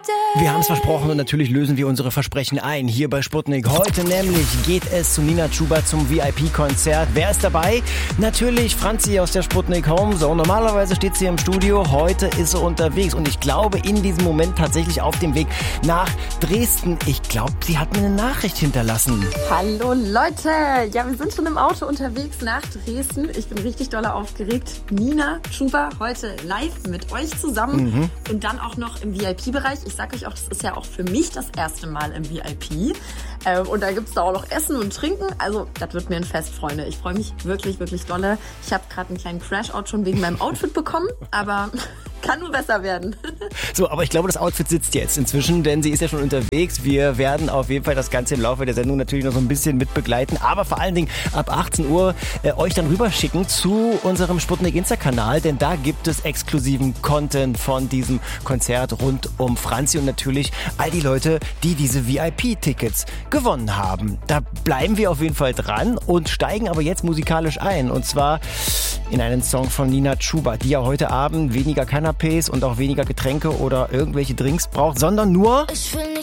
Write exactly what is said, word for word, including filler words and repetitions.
Wir haben es versprochen und natürlich lösen wir unsere Versprechen ein. Hier bei Sputnik. Heute nämlich geht es zu Nina Chuba zum V I P-Konzert. Wer ist dabei? Natürlich Franzi aus der Sputnik Home Zone. Normalerweise steht sie im Studio. Heute ist sie unterwegs und ich glaube in diesem Moment tatsächlich auf dem Weg nach Dresden. Ich glaube, sie hat mir eine Nachricht hinterlassen. Hallo Leute. Ja, wir sind schon im Auto unterwegs nach Dresden. Ich bin richtig doll aufgeregt. Nina Chuba heute live mit euch zusammen mhm. und dann auch noch im V I P-Bereich. Ich sag euch auch, das ist ja auch für mich das erste Mal im V I P. Ähm, und da gibt's da auch noch Essen und Trinken. Also, das wird mir ein Fest, Freunde. Ich freue mich wirklich, wirklich dolle. Ich habe gerade einen kleinen Crash-Out schon wegen meinem Outfit bekommen, aber kann nur besser werden. So, aber ich glaube, das Outfit sitzt jetzt inzwischen, denn sie ist ja schon unterwegs. Wir werden auf jeden Fall das Ganze im Laufe der Sendung natürlich noch so ein bisschen mit begleiten, aber vor allen Dingen ab achtzehn Uhr äh, euch dann rüberschicken zu unserem Sputnik Insta-Kanal, denn da gibt es exklusiven Content von diesem Konzert rund um Franzi und natürlich all die Leute, die diese V I P-Tickets gewonnen haben. Da bleiben wir auf jeden Fall dran und steigen aber jetzt musikalisch ein und zwar in einen Song von Nina Chuba, die ja heute Abend weniger Canapés und auch weniger Getränke oder irgendwelche Drinks braucht, sondern nur... Ich will nicht